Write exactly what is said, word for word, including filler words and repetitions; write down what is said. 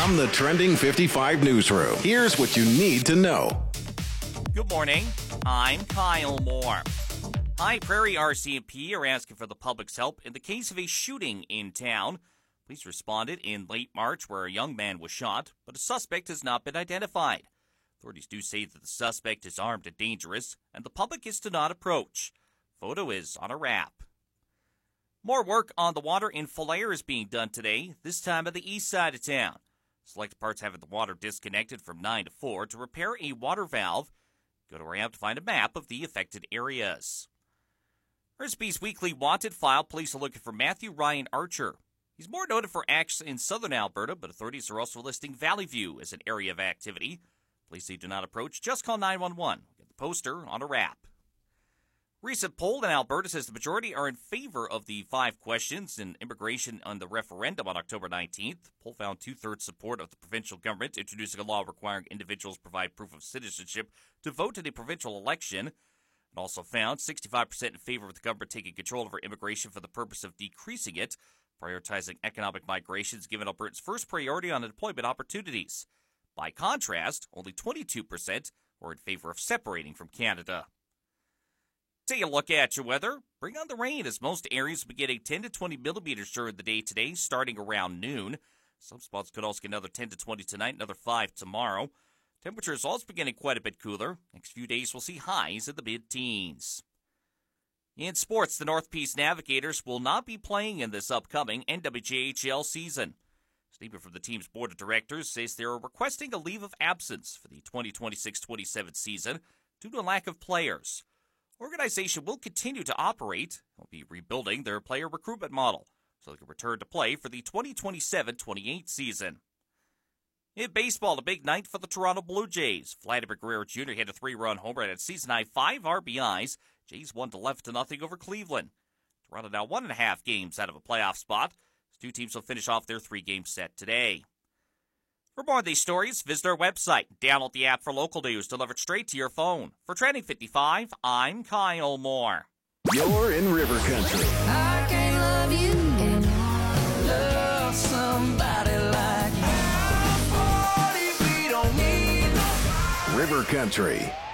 From the Trending fifty-five newsroom, here's what you need to know. Good morning. I'm Kyle Moore. High Prairie R C M P are asking for the public's help in the case of a shooting in town. Police responded in late March where a young man was shot, but a suspect has not been identified. Authorities do say that the suspect is armed and dangerous, and the public is to not approach. Photo is on a wrap. More work on the water in Falliere is being done today, this time on the east side of town. Select parts having the water disconnected from nine to four to repair a water valve. Go to our app to find a map of the affected areas. R S B's weekly wanted file, police are looking for Matthew Ryan Archer. He's more noted for acts in southern Alberta, but authorities are also listing Valley View as an area of activity. Police say do not approach, just call nine one one. Get the poster on a wrap. Recent poll in Alberta says the majority are in favor of the five questions in immigration on the referendum on October nineteenth. The poll found two-thirds support of the provincial government introducing a law requiring individuals provide proof of citizenship to vote in a provincial election. It also found sixty-five percent in favor of the government taking control over immigration for the purpose of decreasing it, prioritizing economic migrations given Alberta's first priority on employment opportunities. By contrast, only twenty-two percent were in favor of separating from Canada. Take a look at your weather. Bring on the rain as most areas will be getting ten to twenty millimeters during the day today, starting around noon. Some spots could also get another ten to twenty tonight, another five tomorrow. Temperatures also beginning quite a bit cooler. Next few days we'll see highs in the mid-teens. In sports, the North Peace Navigators will not be playing in this upcoming N W J H L season. A statement from the team's board of directors says they are requesting a leave of absence for the twenty twenty-six twenty-seven season due to a lack of players. Organization will continue to operate. They'll be rebuilding their player recruitment model so they can return to play for the twenty twenty-seven twenty-eight season. In baseball, a big night for the Toronto Blue Jays. Vladimir Guerrero Junior hit a three-run homer and had season-high five R B Is. Jays won to eleven to nothing over Cleveland. Toronto now one and a half games out of a playoff spot. The two teams will finish off their three-game set today. For more of these stories, visit our website. Download the app for local news delivered straight to your phone. For Trending fifty-five, I'm Kyle Moore. You're in River Country. I can't love you and love somebody like you. We don't need River Country.